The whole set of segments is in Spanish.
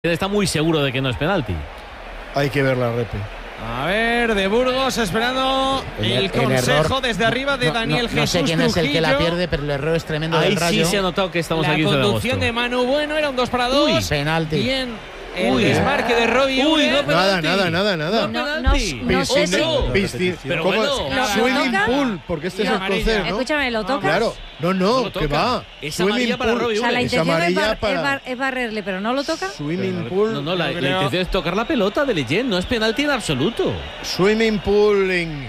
Está muy seguro de que no es penalti. Hay que ver la repe. A ver, de Burgos esperando el consejo error, desde arriba de Daniel Jesús. No sé quién es el que la Trujillo. pierde, pero el error es tremendo Ahí del Rayo. sí se ha notado que estamos La aquí en conducción de Manu Bueno era un 2-2. Uy, penalti. Bien, el desmarque de Robbie. Uy, no Nada. No Pero bueno, swimming toca? pool, porque este es el concepto, ¿no? Escúchame, ¿lo tocas? Claro, no, lo que toca. va. Es Swimming amarilla para pool. Robbie O sea, la Es intención amarilla es barrerle, pero ¿no lo toca? Swimming pool. No, la intención es tocar la pelota de Leyen, no es penalti en absoluto. Swimming pooling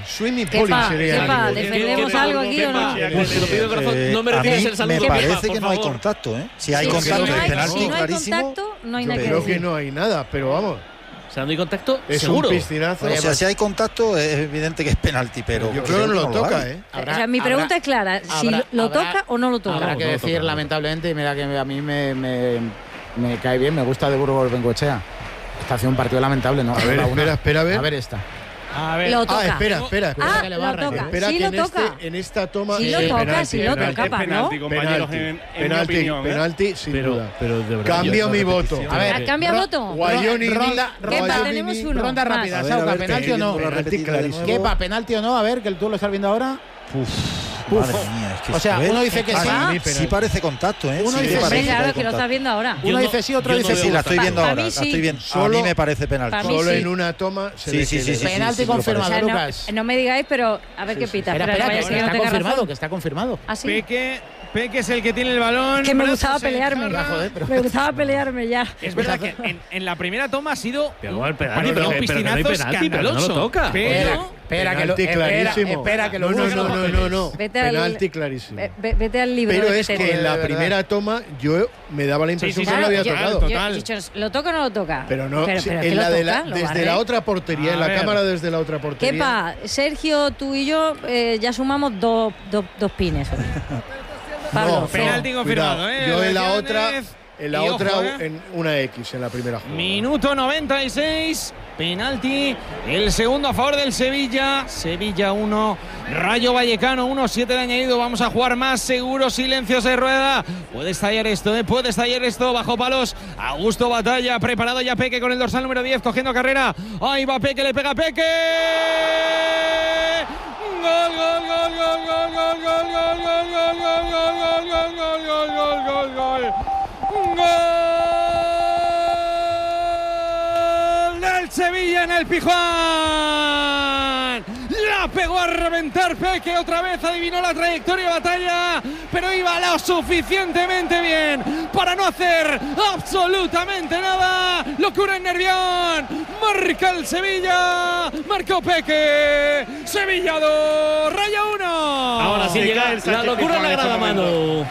sería. ¿Defendemos algo aquí o no? Pues te lo pido de corazón, no me a retires mí el saludo. me Kepa, parece por que no hay favor. contacto, ¿eh? Si hay Sí, contacto, si no es hay- penalti si no hay clarísimo. contacto, no hay Yo nada que creo decir. que no hay nada, pero vamos. O sea, no hay contacto, Es seguro. un piscinazo. O sea, si hay contacto, es evidente que es penalti, pero Yo creo que no lo toca, hay. ¿eh? O sea, mi pregunta es clara, si lo toca o no lo toca. Habrá que No, no decir, toca. lamentablemente, y mira que a mí me cae bien, me gusta de Burgos Bengoechea. Está haciendo un partido lamentable, ¿no? A ver, espera, a ver. A ver esta. A ver, Lo toca. Espera. Ah, que le lo barra, toca. Espera Sí que lo toca. en esta toma Sí lo es toca, penalti, sí lo penalti. toca, ¿no? compañeros, en mi Penalti, opinión, ¿eh? penalti, sin duda. Pero de verdad. Cambio mi voto. A ver, ¿Cambia voto? Guayonini. Kepa, tenemos uno. Ronda más. rápida, A ver, Sauca, a ver, penalti que o no. penalti clarísimo. Kepa, penalti o no, a ver, que tú lo estás viendo ahora. Madre mía, es que O sea, a ver, uno dice que sí. sí parece contacto, ¿eh? Uno Sí dice me sí, parece Hombre, claro, hay que lo estás contacto. viendo ahora. Uno dice sí, otro yo dice no sí. Sí, la estoy viendo Pa' ahora, mí la sí. estoy viendo. A Solo- mí me parece penalti. Pa' mí Solo sí. en una toma se Sí, ve sí, que sí, le- sí. Penalti me lo O confirmado, sea, Lucas. no me digáis, pero a ver qué pita. Espera, vaya que que no está tenga confirmado, razón. que está confirmado. ¿Ah, sí? Peque es el que tiene el balón. Que me Brazos gustaba en pelearme. jarra. Joder, pero- Me gustaba pelearme ya. Es verdad que en la primera toma ha sido Pero igual, penalti, un pero que no hay piscinazo penalti, pero no lo escandaloso. toca. Espera, que lo Penalti clarísimo. espera que lo busque. No. Vete al- Penalti clarísimo. Vete al libro. Pero de es que Petete. en la verdad. primera toma yo me daba la impresión sí, que no lo había yo- tocado. total. yo he dicho, ¿lo toca o no lo toca? Pero no, pero sí, es que en lo la de toca, la, lo desde barre. la otra portería, A en la ver. cámara desde la otra portería. Kepa, Sergio, tú y yo ya sumamos dos pines. Pablo, penalti confirmado, cuidado. ¿eh? Yo en la Lesiones. otra, Y ojo, en una X en la primera jugada. Minuto 96, penalti, el segundo a favor del Sevilla. Sevilla 1, Rayo Vallecano 1, 7 de añadido. Vamos a jugar más seguro, silencio se rueda. Puede estallar esto, puede estallar esto. Bajo palos, Augusto Batalla, preparado ya Peque con el dorsal número 10, cogiendo carrera. Ahí va Peque, le pega Peque. Gol, gol, gol, gol, gol, gol, gol, gol, gol, gol, gol, gol, gol, gol, gol, gol, gol, gol. ¡Gol del Sevilla en el Pizjuán! La pegó a reventar Peque otra vez, adivinó la trayectoria de Batalla, pero iba lo suficientemente bien para no hacer absolutamente nada. Locura en Nervión, marca el Sevilla, marcó Peque, Sevilla 2, Rayo 1. Ahora sí Se llega cae el la Sánchez locura en la Pizjuán grada, en este Manu.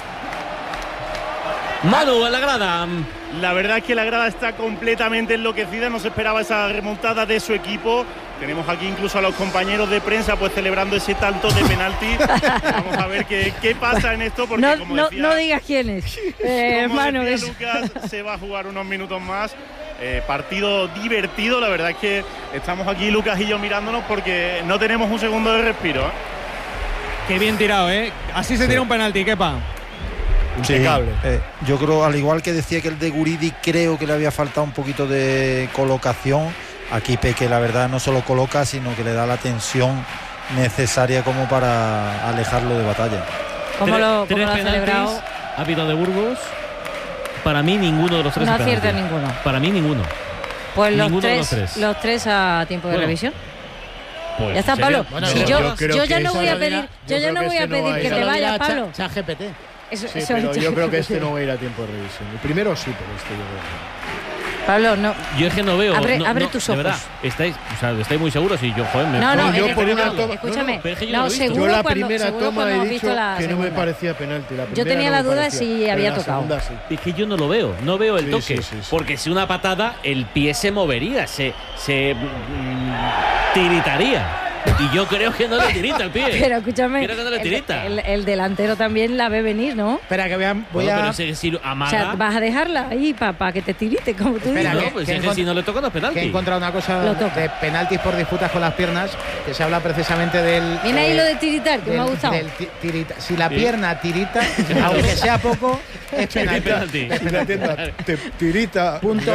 Manu, en la grada. La verdad es que la grada está completamente enloquecida, no se esperaba esa remontada de su equipo. Tenemos aquí incluso a los compañeros de prensa pues celebrando ese tanto de penalti. Vamos a ver qué pasa en esto, porque como decía, no digas quién es. como Manu, decía Lucas, se va a jugar unos minutos más. Partido divertido, la verdad es que estamos aquí Lucas y yo mirándonos porque no tenemos un segundo de respiro. Qué bien tirado, así se tira un penalti, Kepa. Impecable. Yo creo, al igual que decía que el de Guridi, creo que le había faltado un poquito de colocación. Aquí Peque, la verdad, no solo coloca, sino que le da la tensión necesaria como para alejarlo de Batalla. ¿Cómo lo Tres ha penaltis celebrado? ha habido de Burgos. Para mí ninguno de los tres No es acierta penalti. ninguno. Para mí ninguno. Pues Ninguno de los tres. los tres a tiempo de Bueno, revisión. Pues, Ya está, ¿en serio? Pablo. Bueno, Si no, yo yo creo ya que no eso voy a lo pedir, dirá- yo yo ya creo no que voy a este no pedir va a que ir. te Eso lo dirá vayas, Pablo. ChatGPT. Eso- Sí, eso pero he yo dicho. creo que este no va a ir a tiempo de revisión. El primero sí, pero este yo creo. Pablo, no. Yo es que no veo. Abre no, tus de ojos. verdad, estáis muy seguros y yo, joder, me No, No, yo en por este una momento, toma- escúchame. no, pero es que yo no lo he visto. seguro Yo la cuando- primera seguro toma cuando he hemos dicho visto la que no me segunda. parecía penalti. La Yo primera tenía no la me duda parecía, si pero había la tocado. segunda sí. Es que yo no lo veo, no veo el Sí, toque. sí. Porque si una patada, el pie se movería, se tiritaría. Y yo creo que no le tirita el pie. Pero escúchame, Creo que no le tirita. el delantero también la ve venir, ¿no? Espera, que vean. Voy Bueno, a. pero si O sea, amaga. vas a dejarla ahí para que te tirite, como tú Espera, dices. No, pues que es que si no le toca no es Que he penalti. encontrado una cosa Lo toca. de penaltis por disputas con las piernas, que se habla precisamente del. Viene ahí lo de tiritar, que me ha gustado. Si la pierna tirita, aunque sea poco, es penalti. penalti. Tirita. Punto